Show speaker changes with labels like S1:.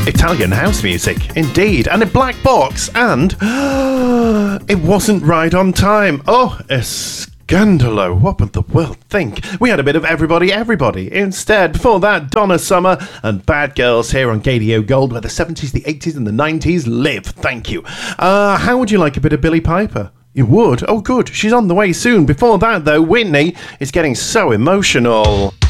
S1: Italian house music, indeed, and a black box, and it wasn't right on time. Oh, scandalo. What would the world think? We had a bit of everybody. Instead, before that, Donna Summer and Bad Girls here on Gadio Gold, where the 70s, the 80s, and the 90s live. Thank you. How would you like a bit of Billie Piper? You would? Oh, good. She's on the way soon. Before that, though, Whitney is getting so emotional.